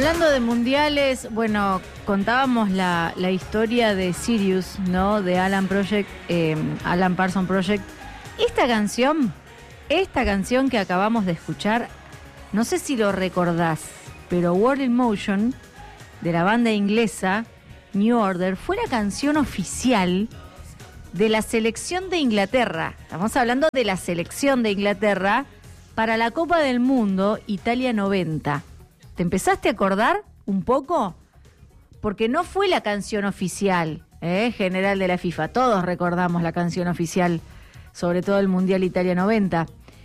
Hablando de mundiales, bueno, contábamos la historia de Sirius, ¿no? De Alan Parsons Project. Esta canción que acabamos de escuchar, no sé si lo recordás, pero World in Motion, de la banda inglesa New Order, fue la canción oficial de la selección de Inglaterra. Estamos hablando de la selección de Inglaterra para la Copa del Mundo Italia 90. ¿Te empezaste a acordar un poco? Porque no fue la canción oficial general de la FIFA. Todos recordamos la canción oficial, sobre todo el Mundial Italia 90.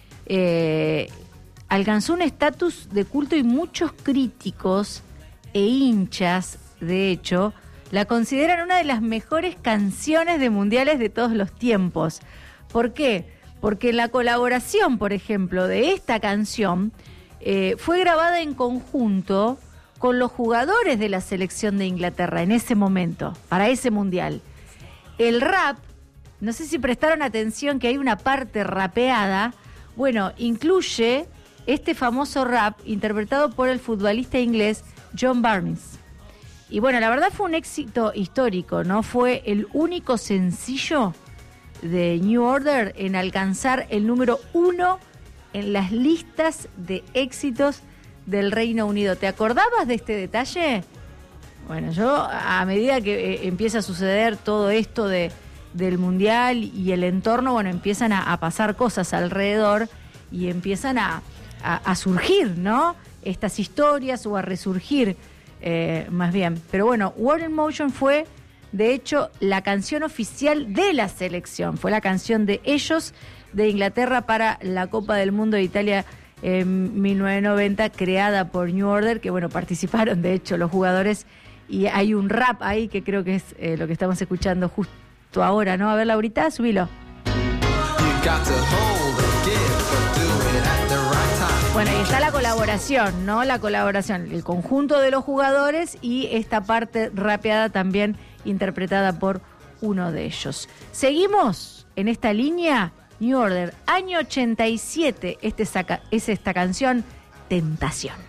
Alcanzó un estatus de culto y muchos críticos e hinchas, de hecho, la consideran una de las mejores canciones de mundiales de todos los tiempos. ¿Por qué? Porque la colaboración, por ejemplo, de esta canción fue grabada en conjunto con los jugadores de la selección de Inglaterra en ese momento, para ese mundial. El rap, no sé si prestaron atención que hay una parte rapeada, bueno, incluye este famoso rap interpretado por el futbolista inglés John Barnes. Y bueno, la verdad fue un éxito histórico, ¿no? Fue el único sencillo de New Order en alcanzar el número 1 en las listas de éxitos del Reino Unido. ¿Te acordabas de este detalle? Bueno, yo a medida que empieza a suceder todo esto del Mundial y el entorno, bueno, empiezan a pasar cosas alrededor y empiezan a surgir, ¿no? Estas historias o a resurgir más bien. Pero bueno, World in Motion fue, de hecho, la canción oficial de la selección. Fue la canción de ellos, de Inglaterra, para la Copa del Mundo de Italia en 1990, creada por New Order, que bueno, participaron de hecho los jugadores, y hay un rap ahí que creo que es lo que estamos escuchando justo ahora, ¿no? A ver, Laurita, subilo. Bueno, y está la colaboración, ¿no? La colaboración, el conjunto de los jugadores y esta parte rapeada también interpretada por uno de ellos. Seguimos en esta línea. New Order, año 87, es esta canción, Tentación.